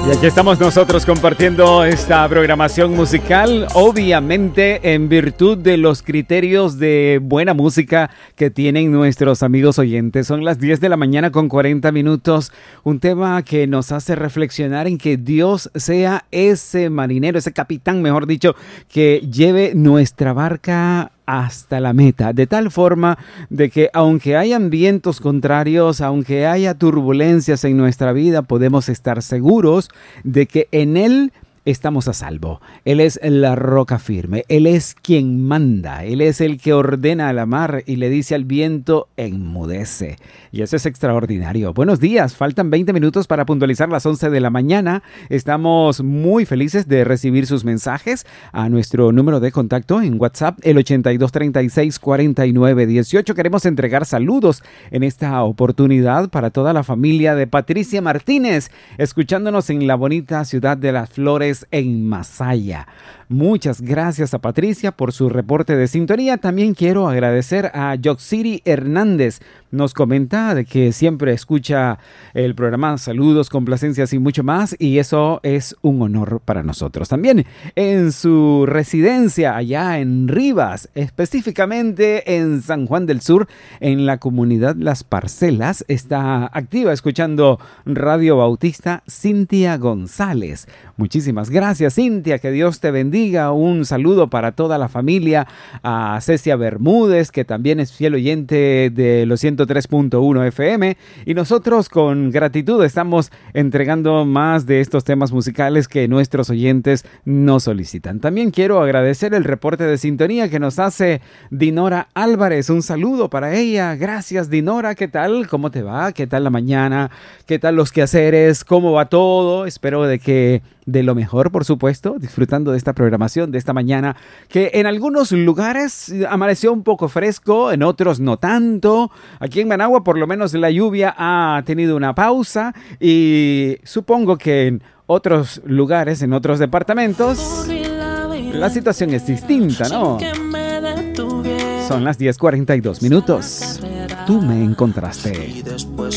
Y aquí estamos nosotros compartiendo esta programación musical, obviamente en virtud de los criterios de buena música que tienen nuestros amigos oyentes. Son las 10 de la mañana con 40 minutos, un tema que nos hace reflexionar en que Dios sea ese marinero, ese capitán, mejor dicho, que lleve nuestra barca hasta la meta, de tal forma de que aunque hayan vientos contrarios, aunque haya turbulencias en nuestra vida, podemos estar seguros de que en Él estamos a salvo. Él es la roca firme, Él es quien manda, Él es el que ordena a la mar y le dice al viento, enmudece. Y eso es extraordinario. Buenos días, faltan 20 minutos para puntualizar las 11 de la mañana. Estamos muy felices de recibir sus mensajes a nuestro número de contacto en WhatsApp, el 8236-4918. Queremos entregar saludos en esta oportunidad para toda la familia de Patricia Martínez, escuchándonos en la bonita ciudad de Las Flores, en Masaya. Muchas gracias a Patricia por su reporte de sintonía. También quiero agradecer a Yoxiri Hernández. Nos comenta de que siempre escucha el programa. Saludos, complacencias y mucho más. Y eso es un honor para nosotros. También en su residencia allá en Rivas, específicamente en San Juan del Sur, en la comunidad Las Parcelas, está activa escuchando Radio Bautista Cintia González. Muchísimas gracias, Cintia, que Dios te bendiga. Un saludo para toda la familia, a Cecia Bermúdez, que también es fiel oyente de los 103.1 FM, y nosotros con gratitud estamos entregando más de estos temas musicales que nuestros oyentes nos solicitan. También quiero agradecer el reporte de sintonía que nos hace Dinora Álvarez. Un saludo para ella. Gracias, Dinora. ¿Qué tal? ¿Cómo te va? ¿Qué tal la mañana? ¿Qué tal los quehaceres? ¿Cómo va todo? Espero de lo mejor, por supuesto, disfrutando de esta programación de esta mañana, que en algunos lugares amaneció un poco fresco, en otros no tanto. Aquí en Managua, por lo menos, la lluvia ha tenido una pausa, y supongo que en otros lugares, en otros departamentos, la situación es distinta, ¿no? Son las 10:42 minutos. Tú me encontraste.